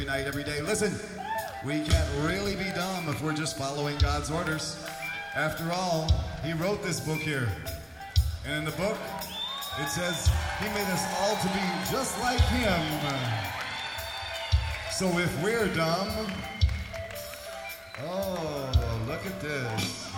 every night, every day. Listen, we can't really be dumb if we're just following God's orders. After all, He wrote this book here. And in the book, it says He made us all to be just like Him. So if we're dumb, oh, look at this.